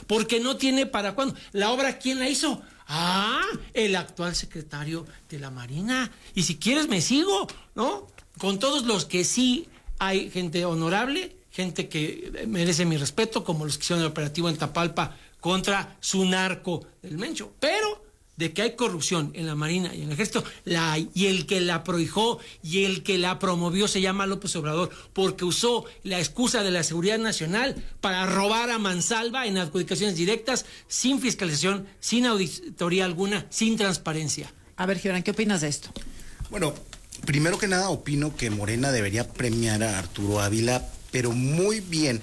porque no tiene para cuándo. ¿La obra quién la hizo? El actual secretario de la Marina. Y si quieres me sigo, ¿no? Con todos los que sí hay gente honorable, gente que merece mi respeto, como los que hicieron el operativo en Tapalpa contra su narco del Mencho. Pero de que hay corrupción en la Marina y en el Ejército, la hay. Y el que la prohijó y el que la promovió se llama López Obrador, porque usó la excusa de la seguridad nacional para robar a mansalva en adjudicaciones directas, sin fiscalización, sin auditoría alguna, sin transparencia. A ver, Gibran, ¿qué opinas de esto? Bueno, primero que nada opino que Morena debería premiar a Arturo Ávila, pero muy bien,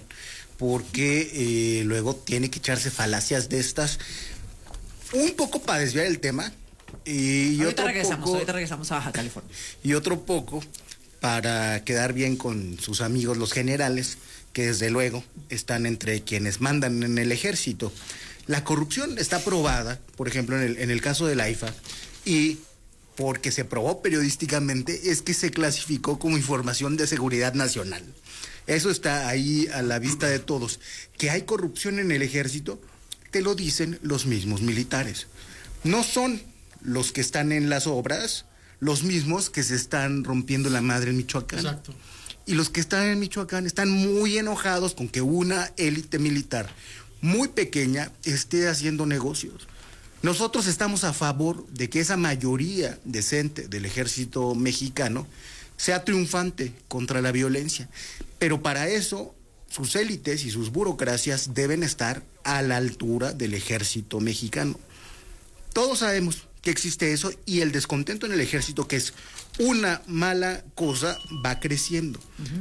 porque luego tiene que echarse falacias de estas, un poco para desviar el tema, y ahorita regresamos a Baja California. Y otro poco para quedar bien con sus amigos los generales, que desde luego están entre quienes mandan en el ejército. La corrupción está probada, por ejemplo, en el caso del AIFA, y porque se probó periodísticamente, es que se clasificó como información de seguridad nacional. Eso está ahí a la vista de todos. Que hay corrupción en el ejército, te lo dicen los mismos militares. No son los que están en las obras los mismos que se están rompiendo la madre en Michoacán. Exacto. Y los que están en Michoacán están muy enojados con que una élite militar muy pequeña esté haciendo negocios. Nosotros estamos a favor de que esa mayoría decente del ejército mexicano sea triunfante contra la violencia, pero para eso sus élites y sus burocracias deben estar a la altura del ejército mexicano. Todos sabemos que existe eso, y el descontento en el ejército, que es una mala cosa, va creciendo.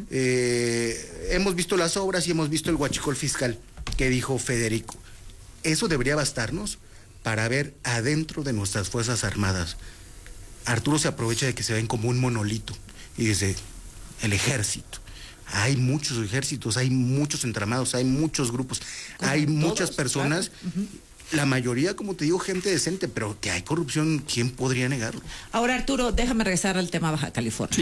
Hemos visto las obras y hemos visto el huachicol fiscal que dijo Federico. Eso debería bastarnos para ver adentro de nuestras Fuerzas Armadas. Arturo se aprovecha de que se ven como un monolito y dice, el ejército. Hay muchos ejércitos, hay muchos entramados, hay muchos grupos, hay muchas personas, claro. La mayoría, como te digo, gente decente, pero que hay corrupción, ¿quién podría negarlo? Ahora, Arturo, déjame regresar al tema Baja California.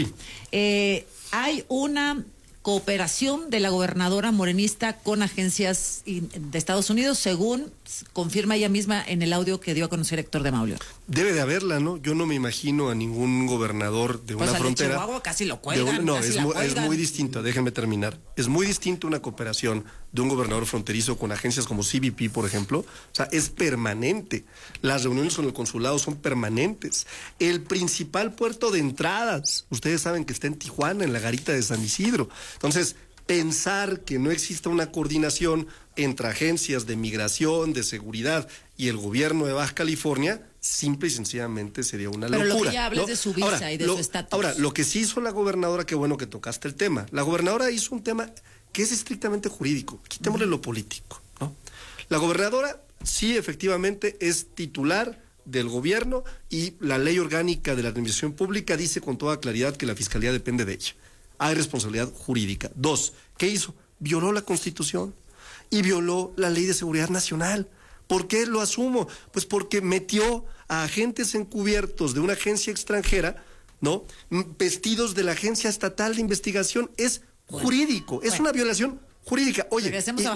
Sí. Hay una cooperación de la gobernadora morenista con agencias de Estados Unidos, según confirma ella misma en el audio que dio a conocer Héctor de Mauleón. Debe de haberla, ¿no? Yo no me imagino a ningún gobernador de una frontera. De Chihuahua casi lo cuelgan. No, es muy distinto, déjenme terminar. Es muy distinto una cooperación de un gobernador fronterizo con agencias como CBP, por ejemplo. O sea, es permanente. Las reuniones con el consulado son permanentes. El principal puerto de entradas, ustedes saben que está en Tijuana, en la garita de San Isidro. Entonces, pensar que no exista una coordinación entre agencias de migración, de seguridad y el gobierno de Baja California, simple y sencillamente sería una locura. Pero lo que ya hables, ¿no?, de su visa y de su estatus. Ahora, lo que sí hizo la gobernadora, qué bueno que tocaste el tema. La gobernadora hizo un tema que es estrictamente jurídico. Quitémosle lo político, ¿no? La gobernadora sí, efectivamente, es titular del gobierno, y la ley orgánica de la administración pública dice con toda claridad que la fiscalía depende de ella. Hay responsabilidad jurídica. 2, ¿qué hizo? Violó la Constitución y violó la Ley de Seguridad Nacional. ¿Por qué lo asumo? Pues porque metió a agentes encubiertos de una agencia extranjera, ¿no?, vestidos de la Agencia Estatal de Investigación. Es jurídico, es una violación jurídica. Oye,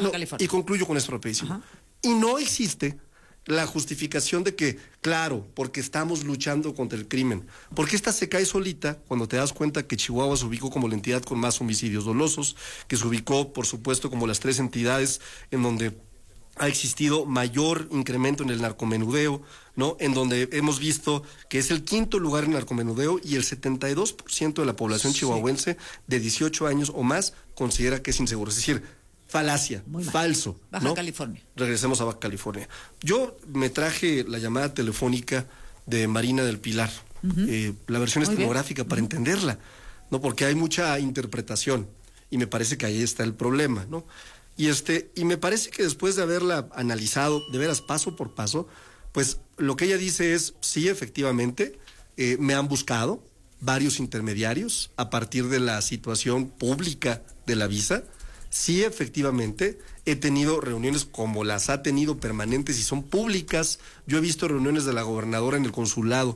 y concluyo con esto rapidísimo. Ajá. Y no existe la justificación de que, claro, porque estamos luchando contra el crimen, porque esta se cae solita cuando te das cuenta que Chihuahua se ubicó como la entidad con más homicidios dolosos, que se ubicó, por supuesto, como las 3 entidades en donde ha existido mayor incremento en el narcomenudeo, ¿no?, en donde hemos visto que es el 5º lugar en narcomenudeo, y el 72% de la población chihuahuense de 18 años o más considera que es inseguro. Es decir, falacia, falso. Baja California. Regresemos a Baja California. Yo me traje la llamada telefónica de Marina del Pilar, la versión estenográfica para entenderla, ¿no? Porque hay mucha interpretación y me parece que ahí está el problema, ¿no? Y me parece que después de haberla analizado de veras paso por paso, pues lo que ella dice es, sí, efectivamente, me han buscado varios intermediarios a partir de la situación pública de la visa. Sí, efectivamente, he tenido reuniones como las ha tenido permanentes y son públicas. Yo he visto reuniones de la gobernadora en el consulado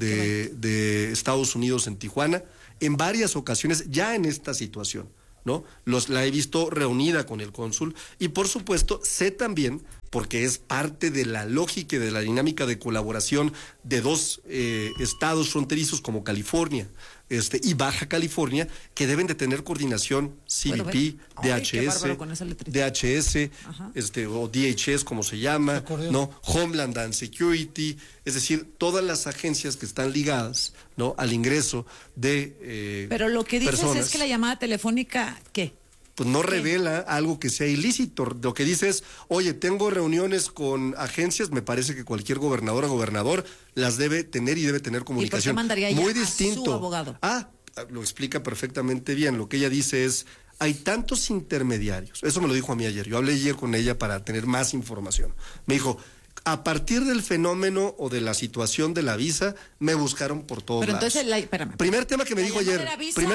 de Estados Unidos en Tijuana, en varias ocasiones ya en esta situación, ¿no? La he visto reunida con el cónsul, y por supuesto sé también porque es parte de la lógica y de la dinámica de colaboración de dos estados fronterizos como California y Baja California, que deben de tener coordinación CBP, DHS, o DHS como se llama, ¿no? Homeland and Security, es decir, todas las agencias que están ligadas, ¿no?, al ingreso de Pero lo que dices personas. es que la llamada telefónica, ¿qué? Pues no revela algo que sea ilícito. Lo que dice es, oye, tengo reuniones con agencias, me parece que cualquier gobernador o gobernador las debe tener y debe tener comunicación. ¿Y por qué mandaría muy ella distinto a su abogado? Lo explica perfectamente bien. Lo que ella dice es, hay tantos intermediarios. Eso me lo dijo a mí ayer. Yo hablé ayer con ella para tener más información. Me dijo, a partir del fenómeno o de la situación de la visa, me buscaron por todos lados. Pero entonces, espérame. Primer tema que me dijo ayer,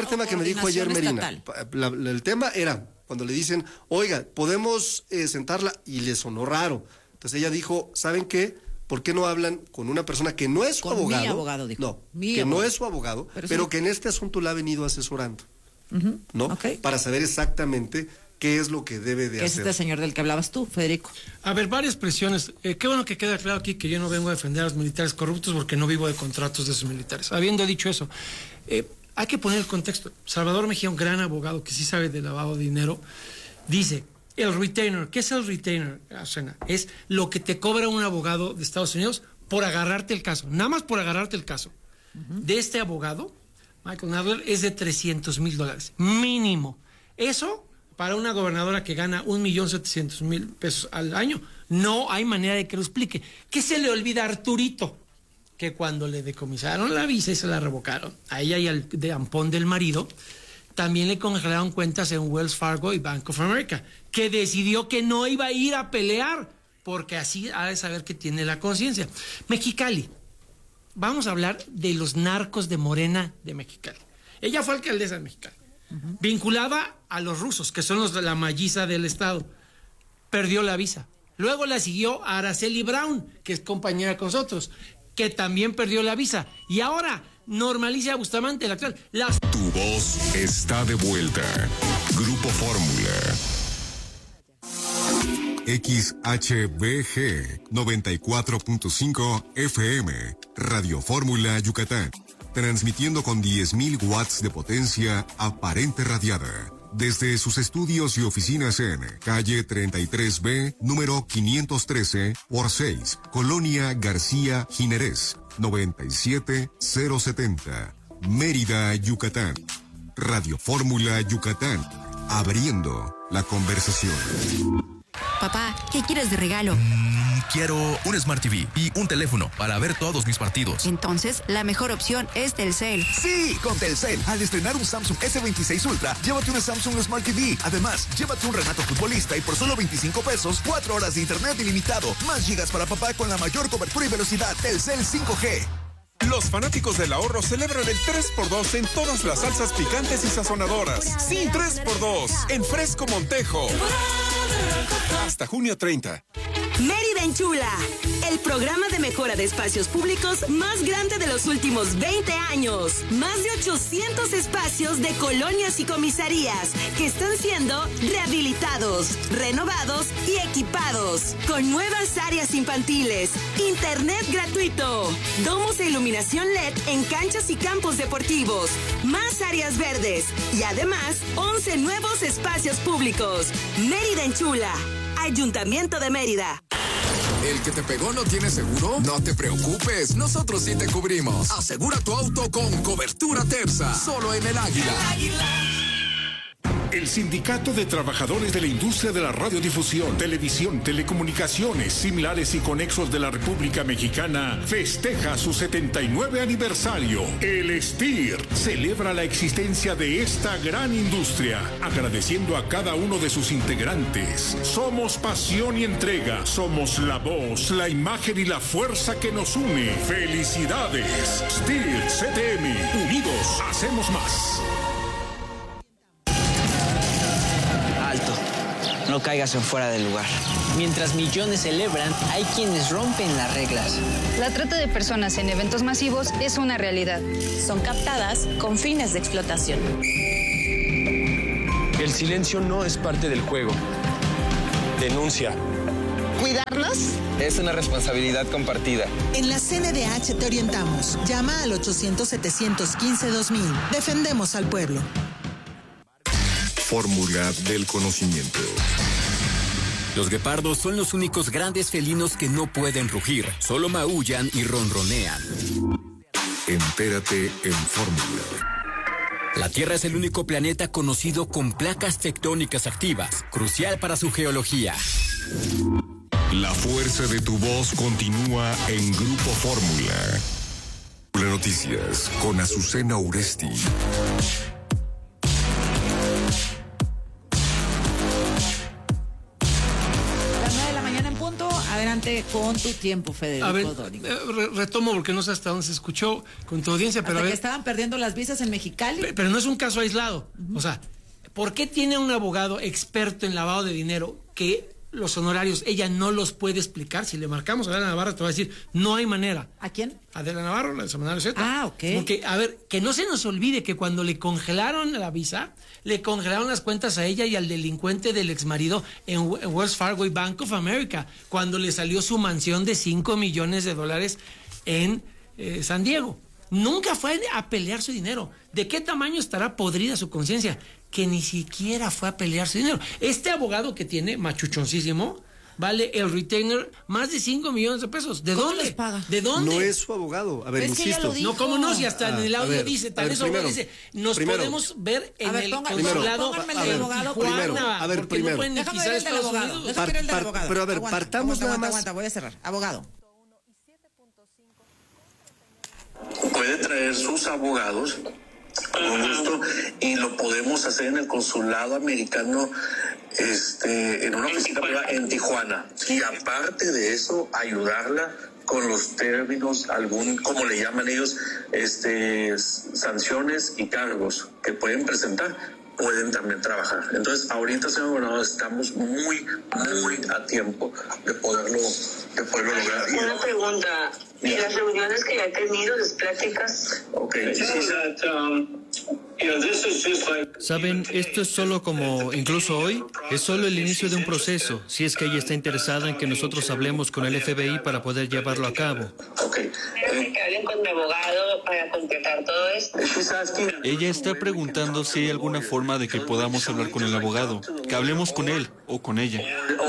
Merina. Estatal? El tema era cuando le dicen, oiga, podemos sentarla, y le sonó raro. Entonces ella dijo, ¿saben qué? ¿Por qué no hablan con una persona que no es su abogado? Mi abogado, dijo. No, Mi que abogado. No es su abogado, pero sí, que en este asunto la ha venido asesorando, ¿no? Okay. Para saber exactamente qué es lo que debe de ¿Qué es hacer. este señor del que hablabas tú, Federico? A ver, varias presiones. Qué bueno que queda claro aquí que yo no vengo a defender a los militares corruptos porque no vivo de contratos de esos militares. Habiendo dicho eso, hay que poner el contexto. Salvador Mejía, un gran abogado que sí sabe de lavado de dinero, dice, el retainer, ¿qué es el retainer, Azucena? Es lo que te cobra un abogado de Estados Unidos por agarrarte el caso, nada más por agarrarte el caso. De este abogado, Michael Nadler, es de $300,000, mínimo. Eso, para una gobernadora que gana $1,700,000 al año, no hay manera de que lo explique. ¿Qué se le olvida a Arturito? Que cuando le decomisaron la visa y se la revocaron, a ella y al de ampón del marido, también le congelaron cuentas en Wells Fargo y Bank of America, que decidió que no iba a ir a pelear, porque así ha de saber que tiene la conciencia. Mexicali. Vamos a hablar de los narcos de Morena de Mexicali. Ella fue alcaldesa de Mexicali. Vinculada a los rusos, que son los de la malliza del estado. Perdió la visa. Luego la siguió Araceli Brown, que es compañera con nosotros, que también perdió la visa. Y ahora, Normalicia Bustamante, la actual. Tu voz está de vuelta. Grupo Fórmula. XHBG 94.5 FM. Radio Fórmula Yucatán. Transmitiendo con 10.000 watts de potencia aparente radiada. Desde sus estudios y oficinas en calle 33B, número 513 por 6, Colonia García Jiménez, 97070, Mérida, Yucatán. Radio Fórmula Yucatán, abriendo la conversación. Papá, ¿qué quieres de regalo? Quiero un Smart TV y un teléfono para ver todos mis partidos. Entonces, la mejor opción es Telcel. Sí, con Telcel. Al estrenar un Samsung S26 Ultra, llévate una Samsung Smart TV. Además, llévate un Renato Futbolista y por solo $25, 4 horas de internet ilimitado. Más gigas para papá con la mayor cobertura y velocidad. Telcel 5G. Los fanáticos del ahorro celebran el 3x2 en todas las salsas picantes y sazonadoras. Sí, 3x2 en Fresco Montejo. Hasta junio 30. Mérida Enchula, el programa de mejora de espacios públicos más grande de los últimos 20 años. Más de 800 espacios de colonias y comisarías que están siendo rehabilitados, renovados y equipados. Con nuevas áreas infantiles, internet gratuito, domos de iluminación LED en canchas y campos deportivos, más áreas verdes y además 11 nuevos espacios públicos. Mérida Enchula, Ayuntamiento de Mérida. ¿El que te pegó no tiene seguro? No te preocupes, nosotros sí te cubrimos. Asegura tu auto con cobertura Terza, solo en el Águila. El Sindicato de Trabajadores de la Industria de la Radiodifusión, Televisión, Telecomunicaciones, Similares y Conexos de la República Mexicana festeja su 79 aniversario. El STIR celebra la existencia de esta gran industria, agradeciendo a cada uno de sus integrantes. Somos pasión y entrega, somos la voz, la imagen y la fuerza que nos une. ¡Felicidades! STIR CTM, unidos hacemos más. No caigas en fuera del lugar. Mientras millones celebran, hay quienes rompen las reglas. La trata de personas en eventos masivos es una realidad. Son captadas con fines de explotación. El silencio no es parte del juego. Denuncia. Cuidarnos es una responsabilidad compartida. En la CNDH te orientamos. Llama al 800-715-2000. Defendemos al pueblo. Fórmula del conocimiento. Los guepardos son los únicos grandes felinos que no pueden rugir, solo maullan y ronronean. Entérate en Fórmula. La Tierra es el único planeta conocido con placas tectónicas activas, crucial para su geología. La fuerza de tu voz continúa en Grupo Fórmula. Noticias con Azucena Uresti. Adelante con tu tiempo, Federico. A ver, retomo porque no sé hasta dónde se escuchó con tu audiencia, pero que estaban perdiendo las visas en Mexicali. Pero no es un caso aislado. O sea, ¿por qué tiene un abogado experto en lavado de dinero que los honorarios ella no los puede explicar? Si le marcamos a Adela Navarro te va a decir, no hay manera. ¿A quién? Adela Navarro, la de Semanario Z. Ah, ok. Porque, a ver, que no se nos olvide que cuando le congelaron la visa, le congelaron las cuentas a ella y al delincuente del exmarido en Wells Fargo y Bank of America, cuando le salió su mansión de $5 millones en San Diego. Nunca fue a pelear su dinero. ¿De qué tamaño estará podrida su conciencia? Que ni siquiera fue a pelear su dinero. Este abogado que tiene, machuchoncísimo, vale el retainer más de $5 millones. ¿De dónde les paga? ¿De dónde? No es su abogado. A ver, insisto. No, ¿cómo no? Si hasta en el audio dice, tal eso dice, nos podemos ver en el consulado de abogado. A ver, primero. No pueden ni pisar Estados Unidos. Pero a ver, partamos nada más. Aguanta, voy a cerrar. Abogado. Puede traer sus abogados con gusto y lo podemos hacer en el consulado americano, en una oficina privada en Tijuana, y aparte de eso ayudarla con los términos, como le llaman ellos, sanciones y cargos que pueden presentar, pueden también trabajar. Entonces, ahorita, señor gobernador, estamos muy a tiempo de poderlo lograr. Una pregunta, ¿y las reuniones que ya he tenido, las pláticas? Saben, esto es solo como, incluso hoy, es solo el inicio de un proceso, si es que ella está interesada en que nosotros hablemos con el FBI para poder llevarlo a cabo. Quiero que hablen con mi abogado para completar todo esto. Ella está preguntando si hay alguna forma de que podamos hablar con el abogado, que hablemos con él o con ella.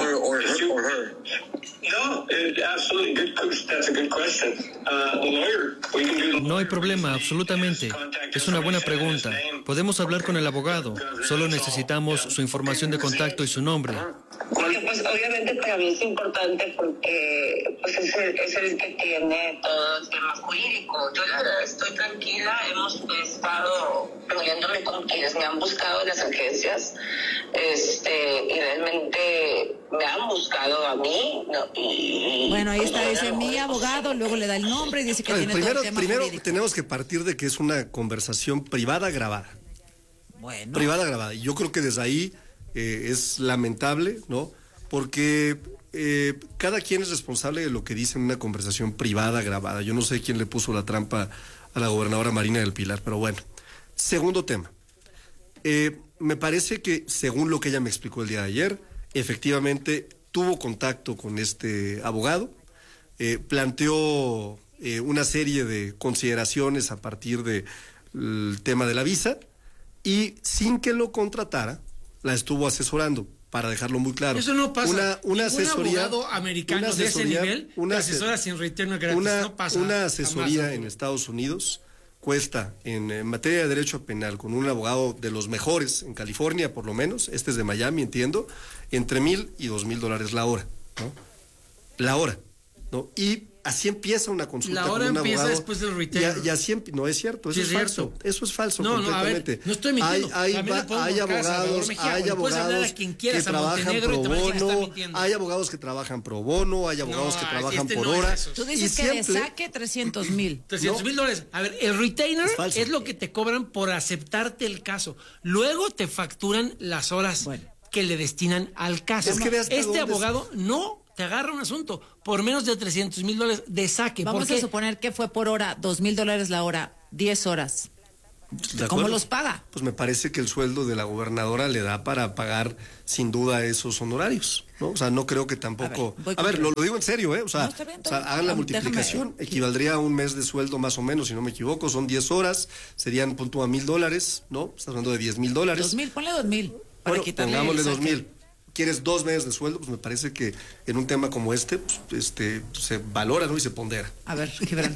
No hay problema, absolutamente. Es una buena pregunta. Podemos hablar con el abogado. Solo necesitamos su información de contacto y su nombre. Porque pues obviamente para mí es importante porque pues es el que tiene todo el tema jurídico. Yo la verdad estoy tranquila, hemos estado reuniéndome con quienes me han buscado en las agencias, y realmente me han buscado a mí, ¿no? Bueno, ahí está, dice mi abogado, luego le da el nombre y dice que tiene todo el tema primero jurídico. Tenemos que partir de que es una conversación privada grabada. Bueno. Privada grabada. Y yo creo que desde ahí es lamentable, ¿no? Porque cada quien es responsable de lo que dice en una conversación privada grabada. Yo no sé quién le puso la trampa a la gobernadora Marina del Pilar, pero bueno. Segundo tema. Me parece que, según lo que ella me explicó el día de ayer, efectivamente tuvo contacto con este abogado, planteó una serie de consideraciones a partir del tema de la visa y sin que lo contratara, la estuvo asesorando, para dejarlo muy claro. Eso no pasa. Una asesoría, abogado americano de ese nivel asesora sin retorno gratis. No pasa. Una asesoría en Estados Unidos cuesta, en materia de derecho penal, con un abogado de los mejores en California, por lo menos, este es de Miami, entiendo, entre $1,000 y $2,000 la hora, ¿no? La hora, ¿no? Y así empieza una consulta con un abogado. La hora empieza después del retainer. Y así no es cierto, eso es falso. Eso es falso completamente. No, a ver, no estoy mintiendo. Hay abogados que trabajan pro bono, hay abogados que trabajan pro bono, hay abogados que trabajan por hora. Tú dices que de saque $300,000. $300,000. A ver, el retainer es lo que te cobran por aceptarte el caso. Luego te facturan las horas que le destinan al caso. Este abogado no te agarra un asunto por menos de $300,000 de saque. Vamos a suponer que fue por hora, $2,000 la hora, 10 horas. ¿Cómo los paga? Pues me parece que el sueldo de la gobernadora le da para pagar sin duda esos honorarios, ¿no? O sea, no creo que tampoco... A ver, lo digo en serio, ¿eh? O sea, hagan la multiplicación, equivaldría a un mes de sueldo más o menos, si no me equivoco, son 10 horas, serían punto a $1,000, ¿no? Estás hablando de $10,000. 2,000, ponle 2,000. Bueno, pongámosle 2,000. ¿Quieres 2 meses de sueldo? Pues me parece que en un tema como este, pues, se valora, ¿no? Y se pondera. A ver, Gibran.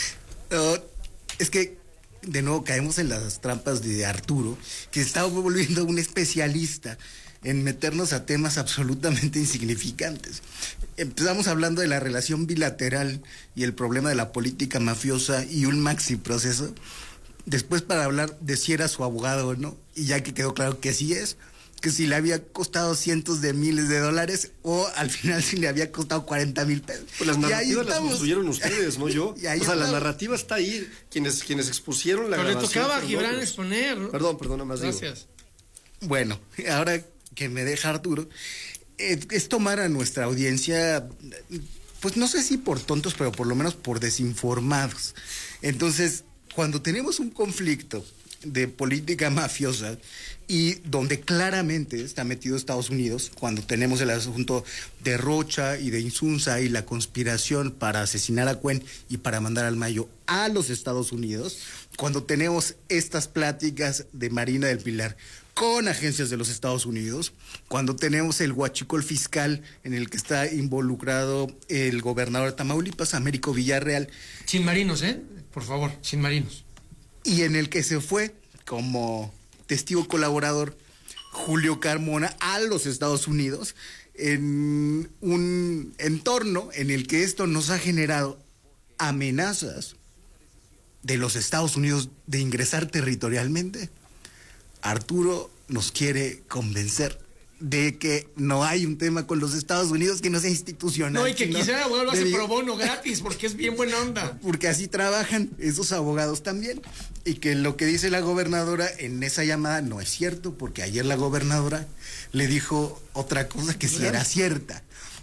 Es que de nuevo caemos en las trampas de Arturo, que se está volviendo un especialista en meternos a temas absolutamente insignificantes. Empezamos hablando de la relación bilateral y el problema de la política mafiosa y un maxi proceso. Después para hablar de si era su abogado o no, y ya que quedó claro que sí es, que si le había costado cientos de miles de dólares o al final si le había costado 40,000 pesos. Pues las narrativas las construyeron ustedes, no yo. O sea, estamos. La narrativa está ahí. Quienes expusieron la grabación. Pero le tocaba a Gibran exponer, ¿no? Perdón, nada más. Gracias. Digo. Bueno, ahora que me deja Arturo, es tomar a nuestra audiencia, pues no sé si por tontos, pero por lo menos por desinformados. Entonces, cuando tenemos un conflicto de política mafiosa y donde claramente está metido Estados Unidos, cuando tenemos el asunto de Rocha y de Insunza y la conspiración para asesinar a Cuen y para mandar al Mayo a los Estados Unidos, cuando tenemos estas pláticas de Marina del Pilar con agencias de los Estados Unidos, cuando tenemos el huachicol fiscal en el que está involucrado el gobernador de Tamaulipas, Américo Villarreal. Sin marinos, por favor, sin marinos. Y en el que se fue como testigo colaborador Julio Carmona a los Estados Unidos, en un entorno en el que esto nos ha generado amenazas de los Estados Unidos de ingresar territorialmente. Arturo nos quiere convencer de que no hay un tema con los Estados Unidos que no sea institucional. No, y que quizá el abogado lo hace pro bono gratis, porque es bien buena onda. Porque así trabajan esos abogados también. Y que lo que dice la gobernadora en esa llamada no es cierto, porque ayer la gobernadora le dijo otra cosa que sí era cierta.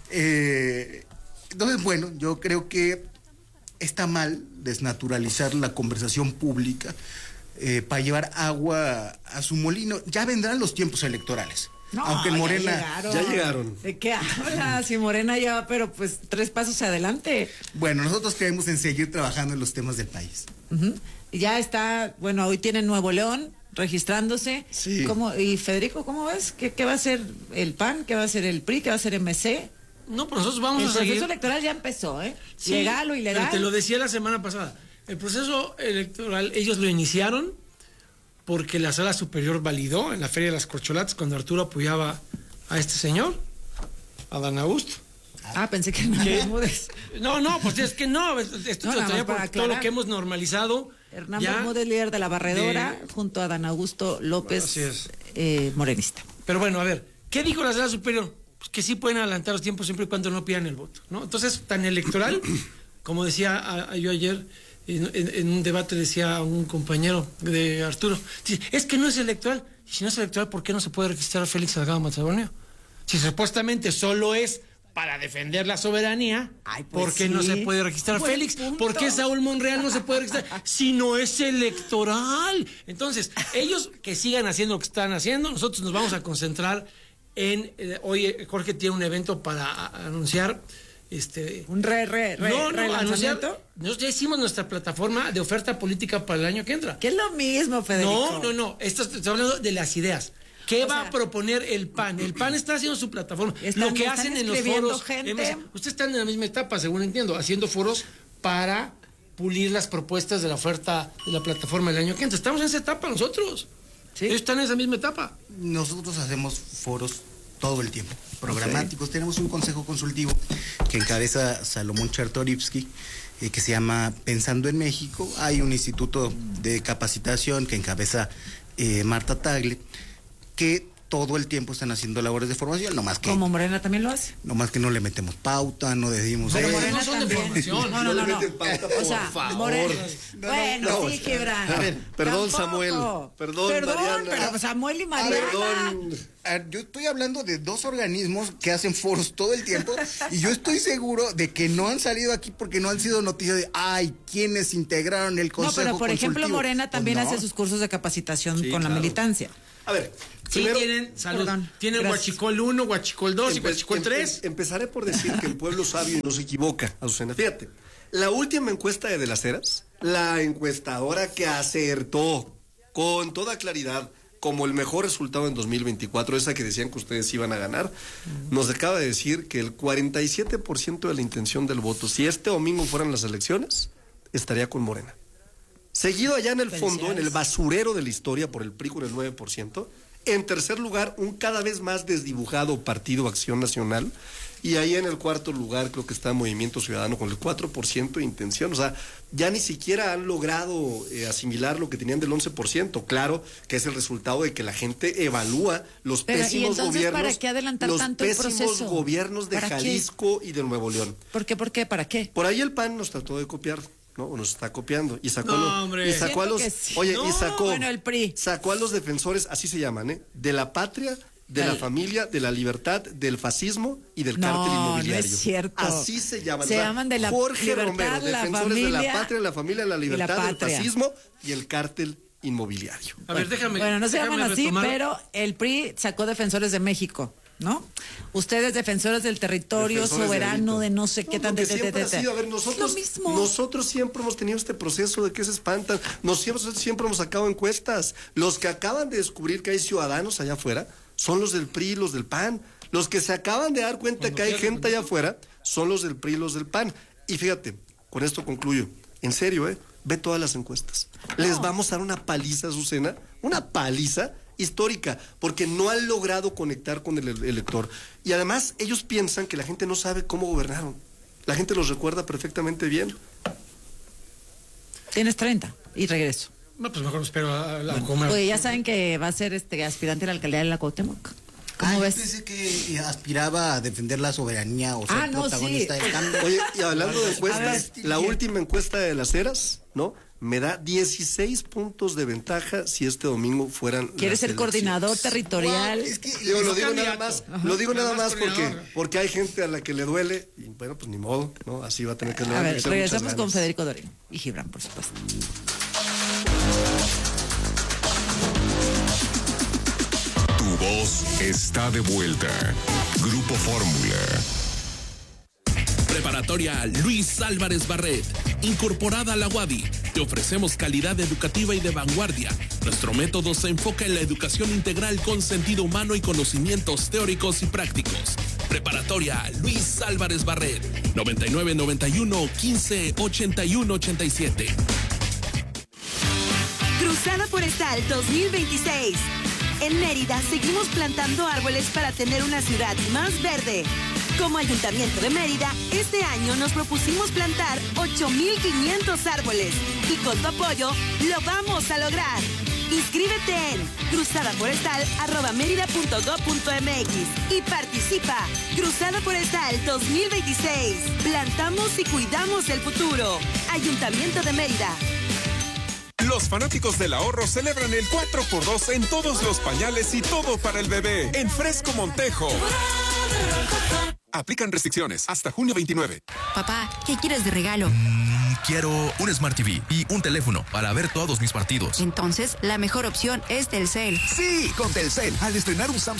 Entonces, bueno, yo creo que está mal desnaturalizar la conversación pública para llevar agua a su molino. Ya vendrán los tiempos electorales. No, aunque Morena ya llegaron. ¿De qué hablas? Si Morena ya va, pero pues 3 pasos adelante. Bueno, nosotros creemos en seguir trabajando en los temas del país. Ya está, bueno, hoy tienen Nuevo León registrándose. Sí. ¿Y Federico, cómo ves? ¿Qué va a ser el PAN? ¿Qué va a ser el PRI? ¿Qué va a ser MC? No, pues nosotros vamos a seguir. El proceso electoral ya empezó, Sí, legal o ilegal. Pero te lo decía la semana pasada. El proceso electoral, ellos lo iniciaron porque la Sala Superior validó en la Feria de las Corcholatas cuando Arturo apoyaba a este señor, a Dan Augusto. Pensé que Hernán Bermúdez. No, pues es que no. Esto No, se traía por por todo lo que hemos normalizado. Hernán Bermúdez, líder de la barredora, junto a Dan Augusto López, morenista. Pero bueno, a ver, ¿qué dijo la Sala Superior? Pues que sí pueden adelantar los tiempos siempre y cuando no pidan el voto, ¿no? Entonces, tan electoral, como decía yo ayer, en un debate decía a un compañero de Arturo, dice, es que no es electoral. Y si no es electoral, ¿por qué no se puede registrar a Félix Salgado Macedonio? Si supuestamente solo es para defender la soberanía, ¿por qué no se puede registrar a Félix? ¿Por qué Saúl Monreal no se puede registrar si no es electoral? Entonces, ellos que sigan haciendo lo que están haciendo, nosotros nos vamos a concentrar en... hoy Jorge tiene un evento para anunciar... un relanzamiento. Nosotros ya hicimos nuestra plataforma de oferta política para el año que entra. Que es lo mismo, Federico. No. Esto estoy hablando de las ideas. ¿Qué va a proponer el PAN? El PAN está haciendo su plataforma. Lo que hacen en los foros. Ustedes están en la misma etapa, según entiendo, haciendo foros para pulir las propuestas de la oferta de la plataforma del año que entra. Estamos en esa etapa nosotros. ¿Sí? Ellos están en esa misma etapa. Nosotros hacemos foros todo el tiempo, programáticos. Tenemos un consejo consultivo que encabeza Salomón Chertorivsky, que se llama Pensando en México. Hay un instituto de capacitación que encabeza Marta Tagle, que todo el tiempo están haciendo labores de formación, nomás que... Como Morena también lo hace. Nomás que no le metemos pauta, no decimos... Pero Morena no son de también. formación. No. Pauta, O sea, Morena. Bueno, sí, Gibran. A ver, perdón, Tampoco. Samuel. Perdón, Mariana. Pero Samuel y Mariana. Perdón. Yo estoy hablando de dos organismos que hacen foros todo el tiempo y yo estoy seguro de que no han salido aquí porque no han sido noticias de, ¿quiénes integraron el consejo No, pero por ejemplo, consultivo? Morena también Pues no. hace sus cursos de capacitación Sí, con la claro. militancia. A ver, Sí, primero, tienen, salud. Perdón, Tienen gracias. Huachicol 1, Huachicol 2 y Huachicol 3. Empezaré por decir que el pueblo sabio no se equivoca, Azucena. Fíjate, la última encuesta de las Heras, la encuestadora que acertó con toda claridad como el mejor resultado en 2024, esa que decían que ustedes iban a ganar, nos acaba de decir que el 47% de la intención del voto, si este domingo fueran las elecciones, estaría con Morena. Seguido allá en el fondo, en el basurero de la historia por el PRI con el 9%. En tercer lugar, un cada vez más desdibujado Partido Acción Nacional. Y ahí en el cuarto lugar creo que está Movimiento Ciudadano con el 4% de intención. O sea, ya ni siquiera han logrado asimilar lo que tenían del 11%. Claro que es el resultado de que la gente evalúa los Pero, ¿y pésimos entonces gobiernos, para qué adelantar los tanto el pésimos proceso? gobiernos de ¿Para qué? Jalisco y de Nuevo León. ¿Por qué? ¿Para qué? Por ahí el PAN nos trató de copiar, ¿no? O nos está copiando. Y sacó, No, hombre. y sacó a los. Siento que sí. Oye, No, y sacó. bueno, el PRI. Sacó a los defensores, así se llaman, de la patria, de la familia, de la libertad, del fascismo y del cártel inmobiliario. No es cierto. Así se llaman. Se llaman de la Jorge libertad, Romero, la defensores de la familia patria, la familia, la y la libertad, del patria. fascismo y el cártel inmobiliario. A ver, déjame. Bueno, no se déjame llaman así, retomar. pero el PRI sacó defensores de México, ¿no? Ustedes defensores del territorio Defensores soberano de de no sé qué Lo tan... que siempre ha sido, a ver, nosotros, Lo mismo. nosotros siempre hemos tenido este proceso de que se espantan. Nosotros siempre hemos sacado encuestas. Los que acaban de descubrir que hay ciudadanos allá afuera son los del PRI y los del PAN. Los que se acaban de dar cuenta que hay gente allá afuera son los del PRI y los del PAN. Y fíjate, con esto concluyo. En serio, ve todas las encuestas. Les vamos a dar una paliza, Azucena, una paliza histórica, porque no han logrado conectar con el elector. Y además ellos piensan que la gente no sabe cómo gobernaron. La gente los recuerda perfectamente bien. Tienes 30 y regreso. No, pues mejor me espero a comer. Oye, ya saben que va a ser aspirante a la alcaldía de la Cuauhtémoc. ¿Cómo ves? Pensé que aspiraba a defender la soberanía o ser no, protagonista sí. del cambio. Oye, y hablando de encuestas, la última encuesta de las Heras, ¿no? Me da 16 puntos de ventaja si este domingo fueran. ¿Quieres ser coordinador territorial? Es que Lo digo nada más, porque hay gente a la que le duele y bueno, pues ni modo, ¿no? Así va a tener que A ver, echar regresamos muchas con ganas. Federico Dorín y Gibran, por supuesto. Tu voz está de vuelta. Grupo Fórmula. Preparatoria Luis Álvarez Barret, incorporada a la UADY. Te ofrecemos calidad educativa y de vanguardia. Nuestro método se enfoca en la educación integral con sentido humano y conocimientos teóricos y prácticos. Preparatoria Luis Álvarez Barret, 9991 15 81 87. Cruzada Forestal 2026. En Mérida seguimos plantando árboles para tener una ciudad más verde. Como Ayuntamiento de Mérida, este año nos propusimos plantar 8,500 árboles y con tu apoyo lo vamos a lograr. Inscríbete en cruzadaforestal@merida.gov.mx y participa. Cruzada Forestal 2026. Plantamos y cuidamos el futuro. Ayuntamiento de Mérida. Los fanáticos del ahorro celebran el 4x2 en todos los pañales y todo para el bebé. En Fresco Montejo. Aplican restricciones hasta junio 29. Papá, ¿qué quieres de regalo? Quiero un Smart TV y un teléfono para ver todos mis partidos. Entonces, la mejor opción es Telcel. Sí, con Telcel. Al estrenar un Samsung